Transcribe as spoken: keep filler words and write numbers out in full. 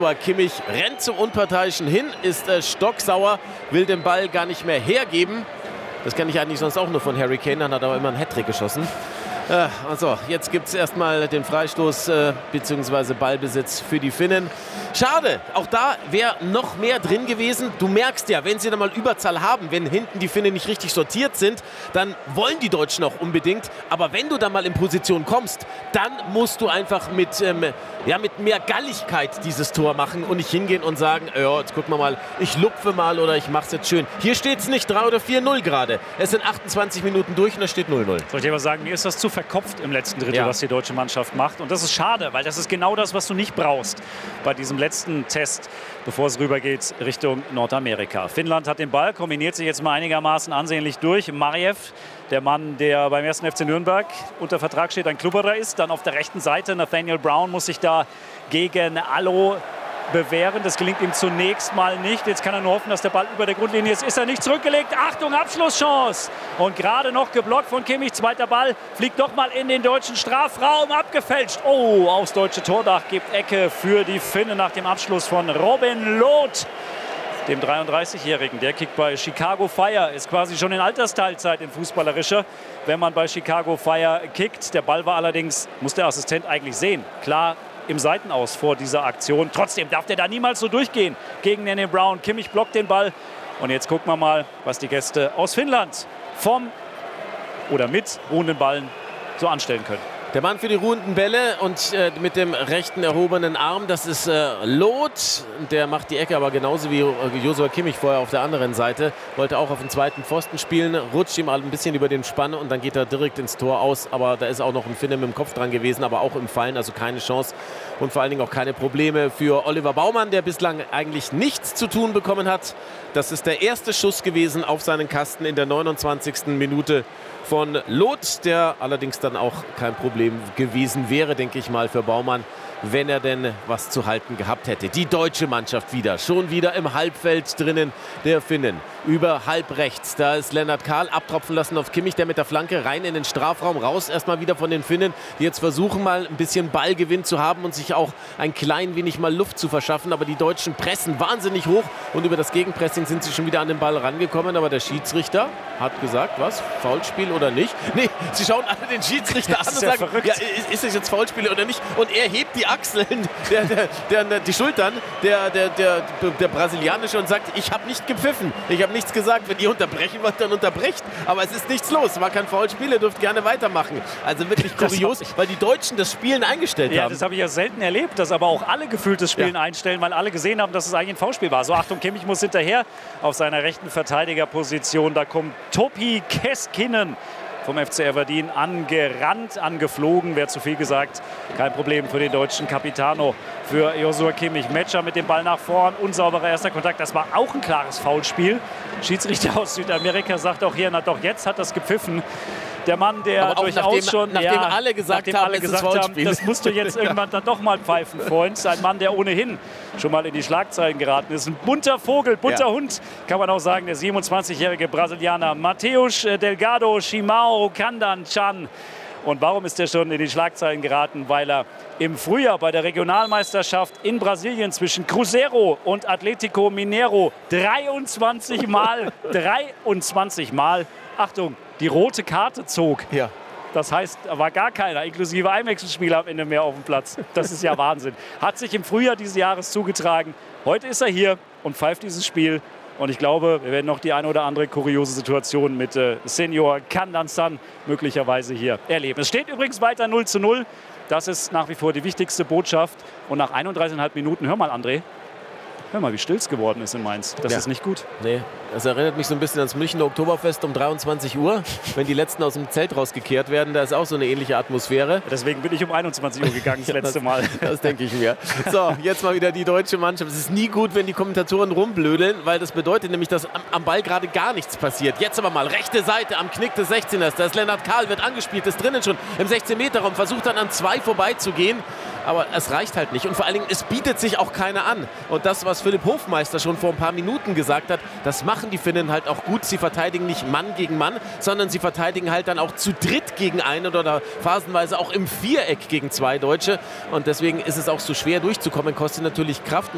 Kimmich rennt zum Unparteiischen hin, ist äh, stocksauer, will den Ball gar nicht mehr hergeben. Das kenne ich eigentlich sonst auch nur von Harry Kane, dann hat er aber immer einen Hattrick geschossen. Äh, also, jetzt gibt es erstmal den Freistoß äh, bzw. Ballbesitz für die Finnen. Schade, auch da wäre noch mehr drin gewesen. Du merkst ja, wenn sie dann mal Überzahl haben, wenn hinten die Finnen nicht richtig sortiert sind, dann wollen die Deutschen auch unbedingt. Aber wenn du dann mal in Position kommst, dann musst du einfach mit, ähm, ja, mit mehr Galligkeit dieses Tor machen und nicht hingehen und sagen, ja, jetzt gucken wir mal, ich lupfe mal oder ich mache es jetzt schön. Hier steht es nicht drei oder vier null gerade. Es sind achtundzwanzig Minuten durch und da steht null null. Soll ich dir was sagen, mir ist das zu verkopft im letzten Drittel, ja. was die deutsche Mannschaft macht. Und das ist schade, weil das ist genau das, was du nicht brauchst bei diesem letzten Test, bevor es rübergeht Richtung Nordamerika. Finnland hat den Ball, kombiniert sich jetzt mal einigermaßen ansehnlich durch. Mariev, der Mann, der beim ersten F C Nürnberg unter Vertrag steht, ein Klubberer ist. Dann auf der rechten Seite Nathaniel Brown muss sich da gegen Allo bewähren. Das gelingt ihm zunächst mal nicht. Jetzt kann er nur hoffen, dass der Ball über der Grundlinie ist. Ist er nicht zurückgelegt? Achtung, Abschlusschance! Und gerade noch geblockt von Kimmich. Zweiter Ball fliegt doch mal in den deutschen Strafraum. Abgefälscht. Oh, aufs deutsche Tordach gibt Ecke für die Finnen nach dem Abschluss von Robin Loth, dem dreiunddreißigjährigen. Der kickt bei Chicago Fire. Ist quasi schon in Altersteilzeit in fußballerischer, wenn man bei Chicago Fire kickt. Der Ball war allerdings, muss der Assistent eigentlich sehen. Klar, im Seitenaus vor dieser Aktion. Trotzdem darf der da niemals so durchgehen gegen Nanny Brown. Kimmich blockt den Ball. Und jetzt gucken wir mal, was die Gäste aus Finnland vom oder mit ruhenden Ballen so anstellen können. Der Mann für die ruhenden Bälle und äh, mit dem rechten erhobenen Arm, das ist äh, Loth. Der macht die Ecke aber genauso wie äh, Joshua Kimmich vorher auf der anderen Seite. Wollte auch auf den zweiten Pfosten spielen, rutscht ihm ein bisschen über den Spann und dann geht er direkt ins Tor aus. Aber da ist auch noch ein Finne mit dem Kopf dran gewesen, aber auch im Fallen, also keine Chance. Und vor allen Dingen auch keine Probleme für Oliver Baumann, der bislang eigentlich nichts zu tun bekommen hat. Das ist der erste Schuss gewesen auf seinen Kasten in der neunundzwanzigsten Minute von Loth, der allerdings dann auch kein Problem gewesen wäre, denke ich mal, für Baumann, wenn er denn was zu halten gehabt hätte. Die deutsche Mannschaft wieder, schon wieder im Halbfeld drinnen der Finnen. Über halb rechts, da ist Lennart Kahl abtropfen lassen auf Kimmich, der mit der Flanke rein in den Strafraum, raus erstmal wieder von den Finnen, die jetzt versuchen mal ein bisschen Ballgewinn zu haben und sich auch ein klein wenig mal Luft zu verschaffen. Aber die Deutschen pressen wahnsinnig hoch und über das Gegenpressing sind sie schon wieder an den Ball rangekommen. Aber der Schiedsrichter hat gesagt, was, Foulspiel oder nicht? Nee, sie schauen alle den Schiedsrichter an und sagen, verrückt. Ja, ist es jetzt Foulspiel oder nicht? Und er hebt die Achseln, der, der, der, die Schultern, der, der, der, der Brasilianische und sagt, ich habe nicht gepfiffen, ich habe nichts gesagt. Wenn ihr unterbrechen wollt, dann unterbrecht. Aber es ist nichts los, war kein Foulspiel, ihr dürft gerne weitermachen. Also wirklich kurios, weil die Deutschen das Spielen eingestellt ja, haben. Das habe ich ja selten erlebt, dass aber auch alle gefühlt das Spielen ja. einstellen, weil alle gesehen haben, dass es eigentlich ein Foulspiel war. So, Achtung, Kimmich muss hinterher auf seiner rechten Verteidigerposition. Da kommt Topi Keskinen vom F C Aberdeen angerannt, angeflogen, wäre zu viel gesagt. Kein Problem für den deutschen Capitano, für Joshua Kimmich. Matcher mit dem Ball nach vorn, unsauberer erster Kontakt. Das war auch ein klares Foulspiel. Schiedsrichter aus Südamerika sagt auch hier, na doch, jetzt hat das gepfiffen. Der Mann, der aber auch durchaus nachdem, schon... Nachdem ja, alle gesagt nachdem haben, alle es gesagt ist haben, das musst du jetzt irgendwann dann doch mal pfeifen, Freund. Ein Mann, der ohnehin schon mal in die Schlagzeilen geraten ist. Ein bunter Vogel, bunter ja. Hund, kann man auch sagen. Der siebenundzwanzigjährige Brasilianer Mateus Delgado Chimao Kandanchan. Und warum ist er schon in die Schlagzeilen geraten? Weil er im Frühjahr bei der Regionalmeisterschaft in Brasilien zwischen Cruzeiro und Atlético Mineiro dreiundzwanzig Mal, dreiundzwanzig Mal, Achtung, die rote Karte zog. Ja. Das heißt, da war gar keiner, inklusive Einwechselspieler am Ende mehr auf dem Platz. Das ist ja Wahnsinn. Hat sich im Frühjahr dieses Jahres zugetragen. Heute ist er hier und pfeift dieses Spiel. Und ich glaube, wir werden noch die eine oder andere kuriose Situation mit äh, Senior Kandansan möglicherweise hier erleben. Es steht übrigens weiter null zu null. Das ist nach wie vor die wichtigste Botschaft. Und nach einunddreißig Komma fünf Minuten, hör mal, André, hör mal, wie still es geworden ist in Mainz. Das ja. ist nicht gut. Nee, das erinnert mich so ein bisschen ans Münchner Oktoberfest um dreiundzwanzig Uhr. Wenn die Letzten aus dem Zelt rausgekehrt werden, da ist auch so eine ähnliche Atmosphäre. Deswegen bin ich um einundzwanzig Uhr gegangen, das letzte Mal. Das, das denke ich mir. So, jetzt mal wieder die deutsche Mannschaft. Es ist nie gut, wenn die Kommentatoren rumblödeln, weil das bedeutet nämlich, dass am, am Ball gerade gar nichts passiert. Jetzt aber mal rechte Seite am Knick des sechzehners. Da ist Lennart Kahl, wird angespielt, ist drinnen schon im sechzehn-Meter-Raum, versucht dann an zwei vorbeizugehen. Aber es reicht halt nicht. Und vor allen Dingen, es bietet sich auch keiner an. Und das, was Philipp Hofmeister schon vor ein paar Minuten gesagt hat, das machen die Finnen halt auch gut. Sie verteidigen nicht Mann gegen Mann, sondern sie verteidigen halt dann auch zu dritt gegen einen oder phasenweise auch im Viereck gegen zwei Deutsche. Und deswegen ist es auch so schwer durchzukommen, kostet natürlich Kraft.